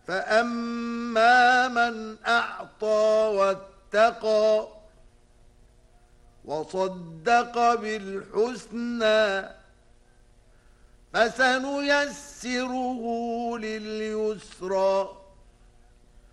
فأما من أعطى واتقى وصدق بالحسنى فسنيسره لليسرى